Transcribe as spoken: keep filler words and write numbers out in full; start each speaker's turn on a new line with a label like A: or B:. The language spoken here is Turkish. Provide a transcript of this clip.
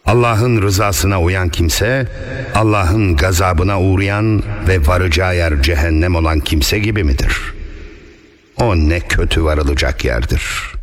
A: Allah'ın rızasına uyan kimse, Allah'ın gazabına uğrayan ve varacağı yer cehennem olan kimse gibi midir? O ne kötü varılacak yerdir.